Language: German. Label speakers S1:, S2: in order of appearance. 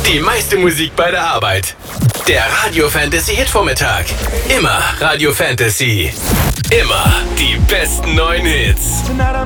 S1: Die meiste Musik bei der Arbeit. Der Radio Fantasy Hitvormittag. Immer Radio Fantasy. Immer die besten neuen Hits.
S2: Tonight I'm